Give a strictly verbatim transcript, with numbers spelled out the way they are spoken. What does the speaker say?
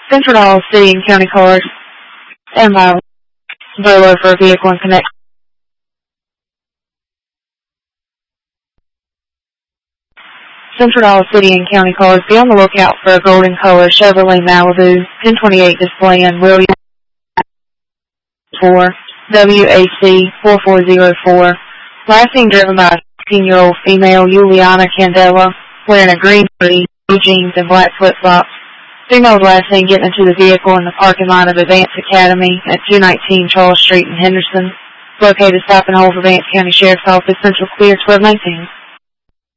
Central Dallas City and County cars. And my very low for a vehicle and connect. Central Dallas City and County cars. Be on the lookout for a golden color Chevrolet Malibu ten twenty-eight display in William four W A C four four zero four. Last seen driven by a sixteen-year-old female, Juliana Candela, wearing a green hoodie, blue jeans, and black flip-flops. Female was last seen getting into the vehicle in the parking lot of Advance Academy at two nineteen Charles Street in Henderson. Located stop and hold for Vance County Sheriff's Office, Central Clear twelve nineteen.